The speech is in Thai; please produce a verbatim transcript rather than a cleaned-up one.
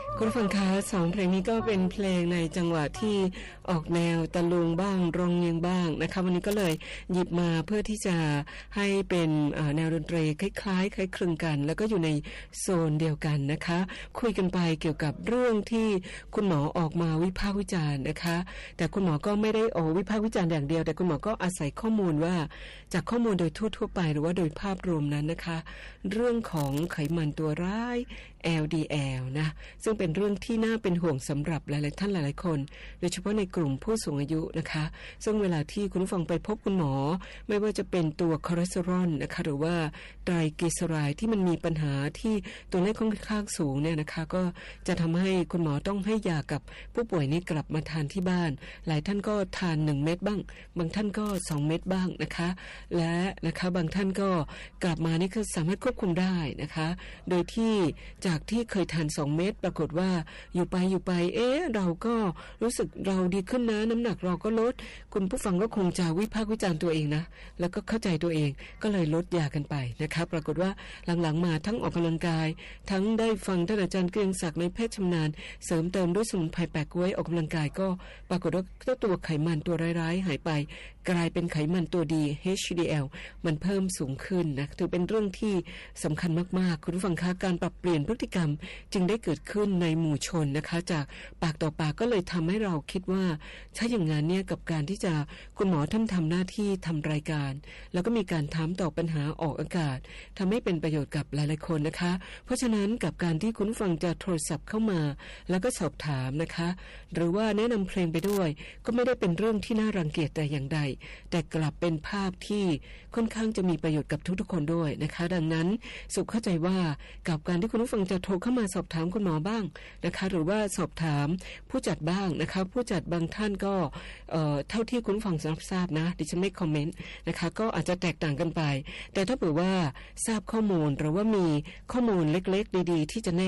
คุณฟังคะสองเพลงนี้ก็เป็นเพลงในจังหวะที่ออกแนวตะลุงบ้างร้องเรียงบ้างนะคะวันนี้ก็เลยหยิบมาเพื่อที่จะให้เป็นแนวดนตรีคล้ายๆคล้ายคลึงกันแล้วก็อยู่ในโซนเดียวกันนะคะคุยกันไปเกี่ยวกับเรื่องที่คุณหมอออกมาวิพากษ์วิจารณ์นะคะแต่คุณหมอก็ไม่ได้โอวิพากษ์วิจารณ์อย่างเดียวแต่คุณหมอก็อาศัยข้อมูลว่าจากข้อมูลโดยทั่วๆไปหรือว่าโดยภาพรวมนั้นนะคะเรื่องของไขมันตัวร้าย แอล ดี แอล นะซึ่งเป็นเรื่องที่น่าเป็นห่วงสำหรับหลายๆท่านหลายๆคนโดยเฉพาะในกลุ่มผู้สูงอายุนะคะซึ่งเวลาที่คุณผู้ฟังไปพบคุณหมอไม่ว่าจะเป็นตัวคอเลสเตอรอลนะคะหรือว่าไตรกลีเซอไรด์ที่มันมีปัญหาที่ตัวเลขค่อนข้างสูงเนี่ยนะคะก็จะทำให้คุณหมอต้องให้ยากับผู้ป่วยนี้กลับมาทานที่บ้านหลายท่านก็ทานหนึ่งเม็ดบ้างบางท่านก็สองเม็ดบ้างนะคะและนะคะบางท่านก็กลับมานี่คือสามารถควบคุมได้นะคะโดยที่จากที่เคยทานสองเม็ดปรากฏว่าอยู่ไปอยู่ไปเอ๊ะเราก็รู้สึกเราดีขึ้นนะน้ำหนักเราก็ลดคุณผู้ฟังก็คงจะวิพากษ์วิจารณ์ตัวเองนะแล้วก็เข้าใจตัวเองก็เลยลดยากันไปนะคะปรากฏว่าหลังๆมาทั้งออกกำลังกายทั้งได้ฟังท่านอาจารย์เกรียงศักดิ์ในแพทย์ชำนาญเสริมเติมด้วยสมุนไพรแปะกล้วยออกกำลังกายก็ปรากฏว่าตัวไขมันตัวร้ายๆหายไปกลายเป็นไขมันตัวดี เอช ดี แอล มันเพิ่มสูงขึ้นนะถือเป็นเรื่องที่สำคัญมากๆคุณผู้ฟังคะการปรับเปลี่ยนพฤติกรรมจึงได้เกิดขึ้นในหมู่ชนนะคะจากปากต่อปากก็เลยทำให้เราคิดว่าถ้าอย่างนั้นเนี่ยกับการที่จะคุณหมอท่านทำหน้าที่ทำรายการแล้วก็มีการถามตอบปัญหาออกอากาศทำให้เป็นประโยชน์กับหลายๆคนนะคะเพราะฉะนั้นกับการที่คุณฟังจะโทรศัพท์เข้ามาแล้วก็สอบถามนะคะหรือว่าแนะนำเพลงไปด้วยก็ไม่ได้เป็นเรื่องที่น่ารังเกียจแต่อย่างใดแต่กลับเป็นภาพที่ค่อนข้างจะมีประโยชน์กับทุกๆคนด้วยนะคะดังนั้นสุขเข้าใจว่ากับการที่คุณผู้ฟังจะโทรเข้ามาสอบถามคุณหมอบ้างนะคะหรือว่าสอบถามผู้จัดบ้างนะคะผู้จัดบางท่านก็เอ่อเท่าที่คุณฟังรับทราบนะดิฉันไม่คอมเมนต์นะคะก็อาจจะแตกต่างกันไปแต่ถ้าเผื่อว่าทราบข้อมูลหรือว่ามีข้อมูลเล็กๆดีๆที่จะแนะ